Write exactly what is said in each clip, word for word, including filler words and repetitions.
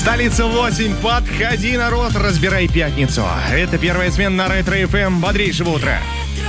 Столица восемь. Подходи, народ, разбирай пятницу. Это первая смена на Ретро эф эм. Бодрейшего утра.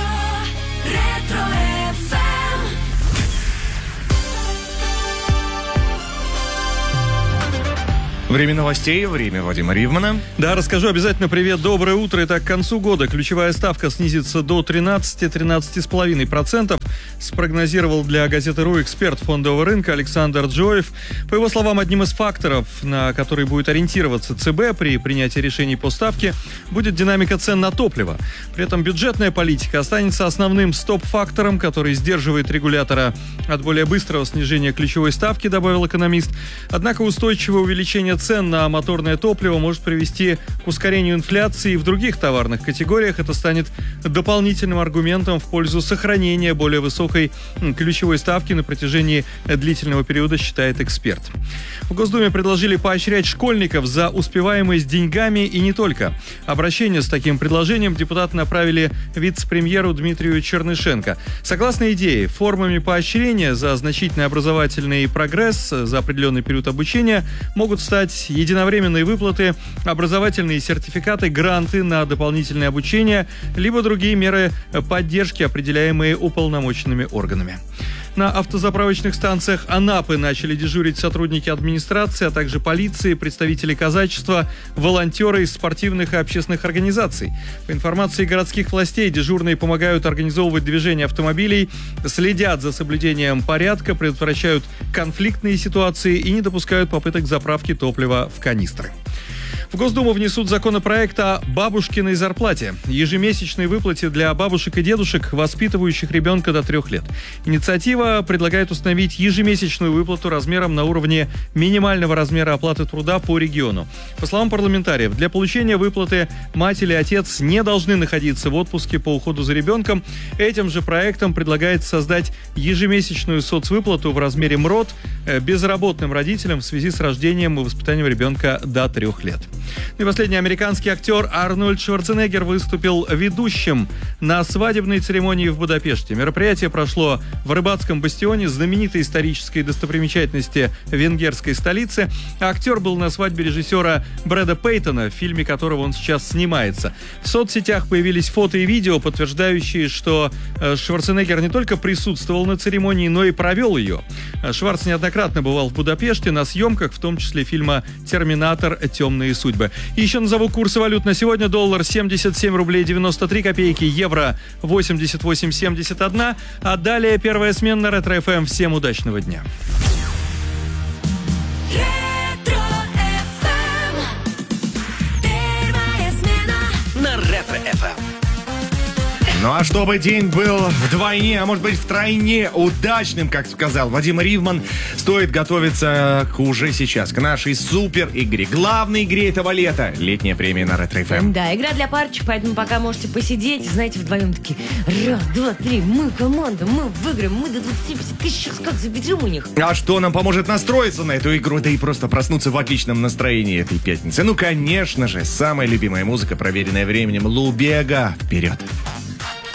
Время новостей, время Вадима Ривмана. Да, расскажу обязательно. Привет, доброе утро. Итак, к концу года ключевая ставка снизится до тринадцати-тринадцати с половиной процентов. Спрогнозировал для газеты РУ эксперт фондового рынка Александр Джоев. По его словам, одним из факторов, на который будет ориентироваться ЦБ при принятии решений по ставке, будет динамика цен на топливо. При этом бюджетная политика останется основным стоп-фактором, который сдерживает регулятора от более быстрого снижения ключевой ставки, добавил экономист. Однако устойчивое увеличение цен на моторное топливо может привести к ускорению инфляции в других товарных категориях. Это станет дополнительным аргументом в пользу сохранения более высокой ключевой ставки на протяжении длительного периода, считает эксперт. В Госдуме предложили поощрять школьников за успеваемость деньгами и не только. Обращение с таким предложением депутаты направили вице-премьеру Дмитрию Чернышенко. Согласно идее, формами поощрения за значительный образовательный прогресс за определенный период обучения могут стать единовременные выплаты, образовательные сертификаты, гранты на дополнительное обучение, либо другие меры поддержки, определяемые уполномоченными органами. На автозаправочных станциях Анапы начали дежурить сотрудники администрации, а также полиции, представители казачества, волонтеры из спортивных и общественных организаций. По информации городских властей, дежурные помогают организовывать движение автомобилей, следят за соблюдением порядка, предотвращают конфликтные ситуации и не допускают попыток заправки топлива в канистры. В Госдуму внесут законопроект о бабушкиной зарплате, ежемесячной выплате для бабушек и дедушек, воспитывающих ребенка до трех лет. Инициатива предлагает установить ежемесячную выплату размером на уровне минимального размера оплаты труда по региону. По словам парламентариев, для получения выплаты мать или отец не должны находиться в отпуске по уходу за ребенком. Этим же проектом предлагается создать ежемесячную соцвыплату в размере МРОТ безработным родителям в связи с рождением и воспитанием ребенка до трех лет. Ну и последний. Американский актер Арнольд Шварценеггер выступил ведущим на свадебной церемонии в Будапеште. Мероприятие прошло в Рыбацком бастионе, знаменитой исторической достопримечательности венгерской столицы. А актер был на свадьбе режиссера Брэда Пейтона, в фильме которого он сейчас снимается. В соцсетях появились фото и видео, подтверждающие, что Шварценеггер не только присутствовал на церемонии, но и провел ее. Шварц неоднократно бывал в Будапеште на съемках, в том числе фильма «Терминатор. Темные судьбы». И еще назову курсы валют на сегодня. Доллар семьдесят семь рублей девяносто три копейки, евро восемьдесят восемь семьдесят один. А далее первая смена на Ретро эф эм. Всем удачного дня. Ретро эф эм. Первая смена на Ретро эф эм. Ну а чтобы день был вдвойне, а может быть втройне удачным, как сказал Вадим Ривман, стоит готовиться к уже сейчас, к нашей супер игре. Главной игре этого лета. Летняя премия на Ретро эф эм. Да, игра для парочек, поэтому пока можете посидеть, знаете, вдвоем такие: раз, два, три, мы команда, мы выиграем, мы до двадцати пяти тысяч, как заберем у них. А что нам поможет настроиться на эту игру, да и просто проснуться в отличном настроении этой пятницы? Ну, конечно же, самая любимая музыка, проверенная временем, Лубега. Вперед!